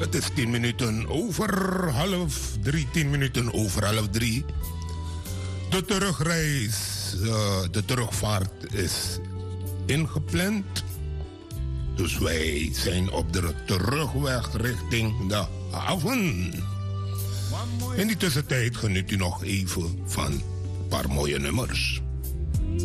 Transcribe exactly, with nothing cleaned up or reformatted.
Het is tien minuten over half drie. Tien minuten over half drie. De terugreis, uh, de terugvaart is ingepland. Dus wij zijn op de terugweg richting de haven. In die tussentijd geniet u nog even van een paar mooie nummers.